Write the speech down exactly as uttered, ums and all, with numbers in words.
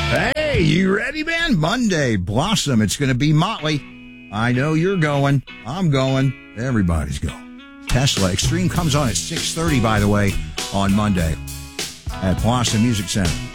Hey, you ready, man? Monday, Blossom. It's going to be Motley. I know you're going. I'm going. Everybody's going. Tesla Extreme comes on at six thirty, by the way, on Monday at Blossom Music Center.